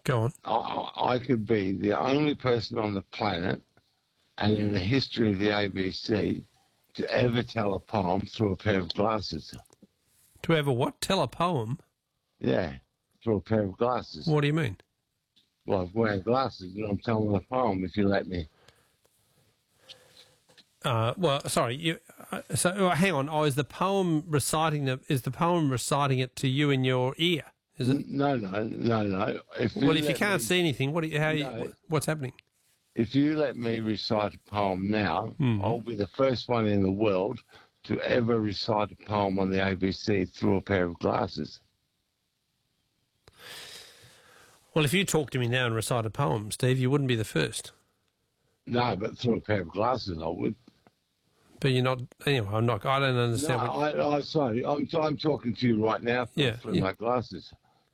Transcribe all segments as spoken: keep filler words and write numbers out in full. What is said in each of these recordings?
Go on. I, I could be the only person on the planet and in the history of the A B C to ever tell a poem through a pair of glasses. To ever what? Tell a poem? Yeah, through a pair of glasses. What do you mean? Well, I'm wearing glasses and I'm telling a poem if you let me. Uh, well, sorry. You, uh, so uh, hang on. Oh, is the poem reciting the, Is the poem reciting it to you in your ear? Is it? No, no, no, no. If well, if you let can't me, see anything, what? Do you, how? no, You, what's happening? If you let me recite a poem now, mm. I'll be the first one in the world to ever recite a poem on the A B C through a pair of glasses. Well, if you talk to me now and recite a poem, Steve, you wouldn't be the first. No, but through a pair of glasses, I would. But you're not. Anyway, I'm not. I don't understand. No, what, I, I sorry. I'm, I'm talking to you right now through, yeah, through yeah. my glasses.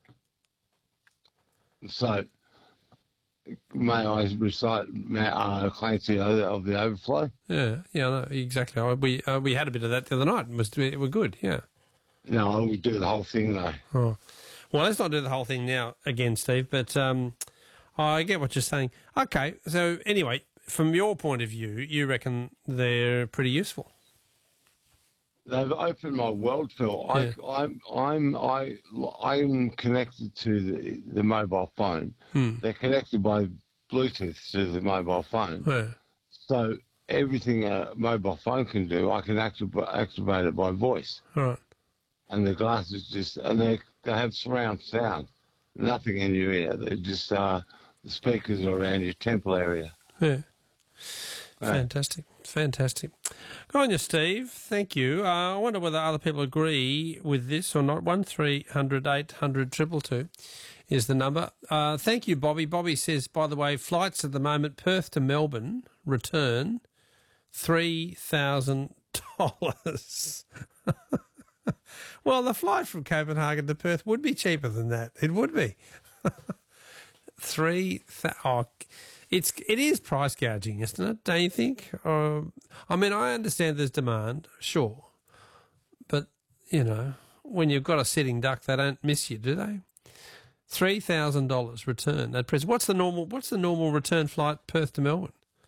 So, may I recite may, uh, Clancy of the Overflow? Yeah, yeah, no, exactly. We uh, we had a bit of that the other night. It was it were good. Yeah. No, I would do the whole thing though. Oh. Well, let's not do the whole thing now again, Steve. But um, I get what you're saying. Okay, so anyway, from your point of view, you reckon they're pretty useful. They've opened my world, Phil. Yeah. I, I'm I'm I I'm connected to the, the mobile phone. Hmm. They're connected by Bluetooth to the mobile phone. Yeah. So everything a mobile phone can do, I can activ- activate it by voice. All right. And the glasses just and they they have surround sound, nothing in your ear. They just uh, the speakers are around your temple area. Yeah. Fantastic. Fantastic. Good on you, Steve. Thank you. Uh, I wonder whether other people agree with this or not. one three hundred eight hundred two two two is the number. Uh, thank you, Bobby. Bobby says, by the way, flights at the moment, Perth to Melbourne, return, three thousand dollars. Well, the flight from Copenhagen to Perth would be cheaper than that. It would be. Three th- oh, It's it is price gouging, isn't it? Don't you think? Uh, I mean, I understand there's demand, sure, but you know, when you've got a sitting duck, they don't miss you, do they? Three thousand dollars return at present. What's the normal? What's the normal return flight Perth to Melbourne?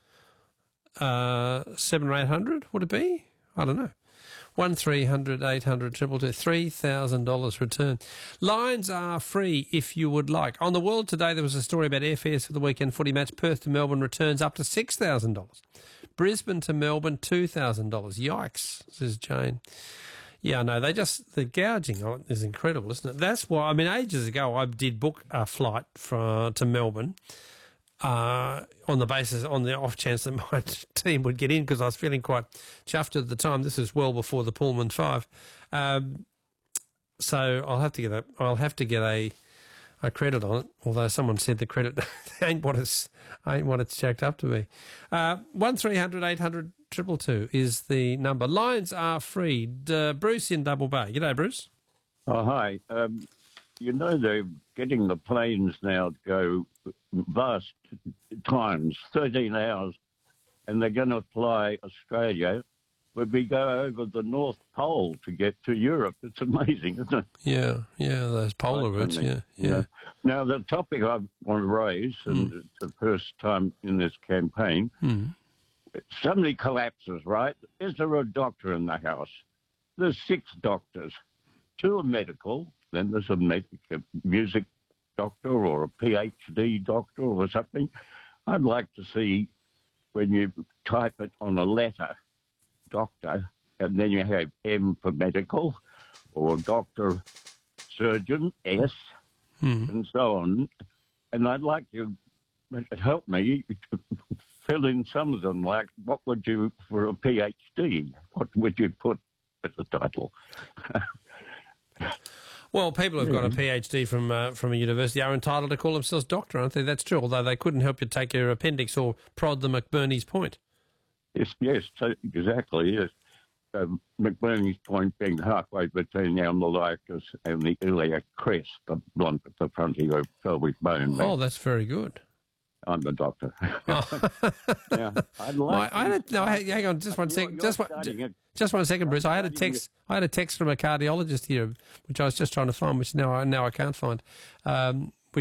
Uh, seven or eight hundred? Would it be? I don't know. One three hundred eight hundred triple two. Three thousand dollars return. Lines are free if you would like. On the World today, there was a story about airfares for the weekend footy match. Perth to Melbourne returns up to six thousand dollars. Brisbane to Melbourne two thousand dollars. Yikes, says Jane. Yeah, no, they just the gouging on it is incredible, isn't it? That's why I mean, ages ago I did book a flight from to Melbourne. Uh, on the basis, on the off chance that my team would get in, because I was feeling quite chuffed at the time. This is well before the Pullman Five, um, so I'll have to get a, I'll have to get a, a credit on it. Although someone said the credit ain't what it's ain't what it's jacked up to be. Uh, one three hundred eight hundred triple two is the number. Lines are free. Uh, Bruce in Double Bay. G'day, Bruce. Oh hi. Um, you know they're getting the planes now to go vast times, thirteen hours, and they're going to fly Australia, where we go over the North Pole to get to Europe. It's amazing, isn't it? Yeah, yeah, those polar routes, yeah, yeah. yeah. Now, the topic I want to raise, and Mm. it's the first time in this campaign, Mm. somebody collapses, right? Is there a doctor in the house? There's six doctors. Two are medical, then there's a medic, a music doctor or a PhD doctor or something. I'd like to see when you type it on a letter, doctor, and then you have M for medical, or doctor, surgeon, S, Mm. and so on. And I'd like you to help me to fill in some of them, like what would you, for a PhD, what would you put as the title? Well, people who've got a PhD from uh, from a university are entitled to call themselves doctor, aren't they? That's true, although they couldn't help you take your appendix or prod the McBurney's point. Yes, yes, so exactly, yes. Um, McBurney's point being halfway between the umbilicus and the iliac crest, the blunt at the front of your pelvic bone. Oh, that's very good. I'm the doctor. Oh. Yeah, I'd Well, I, like I had a, no, hang on, just one You're- second. you're Just one, starting it. just one second, Bruce. I had a starting text. I had a text from a cardiologist here, which I was just trying to find, which now I now I can't find. Um,